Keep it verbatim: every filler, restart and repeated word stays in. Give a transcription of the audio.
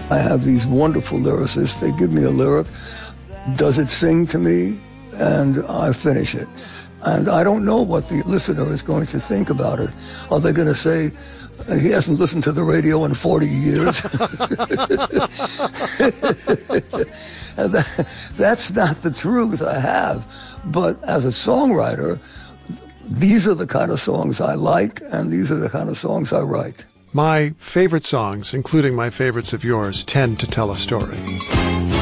I have these wonderful lyricists. They give me a lyric. Does it sing to me? And I finish it. And I don't know what the listener is going to think about it. Are they going to say, he hasn't listened to the radio in forty years? And that, that's not the truth I have. But as a songwriter, these are the kind of songs I like, and these are the kind of songs I write. My favorite songs, including my favorites of yours, tend to tell a story.